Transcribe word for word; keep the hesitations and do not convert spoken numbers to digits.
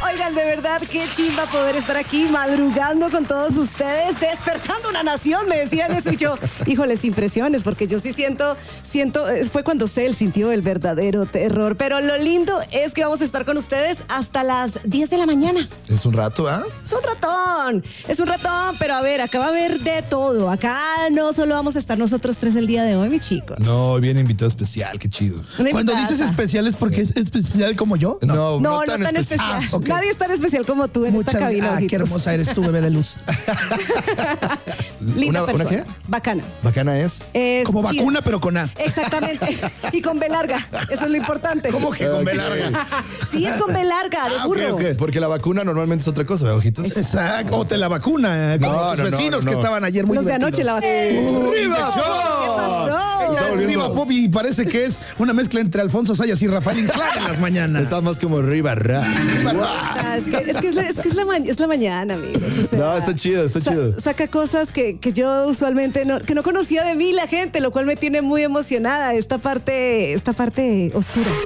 Oigan, de verdad, qué chimba poder estar aquí madrugando con todos ustedes, despertando una nación, me decían eso y yo, híjoles, impresiones, porque yo sí siento, siento, fue cuando Cel sintió el verdadero terror, pero lo lindo es que vamos a estar con ustedes hasta las diez de la mañana. Es un rato, ¿ah? ¿eh? Es un ratón, es un ratón, pero a ver, acá va a haber de todo, acá no solo vamos a estar nosotros tres el día de hoy, mis chicos. No, viene invitado especial, qué chido. Una Cuando invitada. dices especial es porque es especial como yo. No, No, no tan, especial. especial. Ah, ok. Nadie es tan especial como tú en Muchas esta cabina. Ah, qué ojitos. hermosa eres tú, bebé de luz. Linda ¿Una- una persona. qué? Bacana. Bacana es. Es Como chida. vacuna, pero con A. Exactamente. Y con B larga. Eso es lo importante. ¿Cómo que con B Ok. larga? Sí, es con B larga, de Ah, ok, burro. ok. Porque la vacuna normalmente es otra cosa, ¿verdad, ojitos? Exacto. O te la vacuna, eh, como No, tus no, no, vecinos no, que no. estaban ayer muy Los de anoche la divertidos. vacuna. ¡Arriba! ¿Qué pasó? Está Ya es volviendo- Riva Pop y parece que es una mezcla entre Alfonso Sayas y Rafael Inclán en las mañanas. Está más como Riva Ra. Ah, es, que, es, que es, la, es, que es, la, ma- es la mañana, amigos. O sea, No, está chido, está sa- chido. Saca cosas que, que yo usualmente no, que no conocía de mí la gente, lo cual me tiene muy emocionada. Esta parte, esta parte oscura.